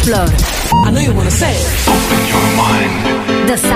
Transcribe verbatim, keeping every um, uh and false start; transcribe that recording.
Floor. I know you wanna say it. Open your mind. The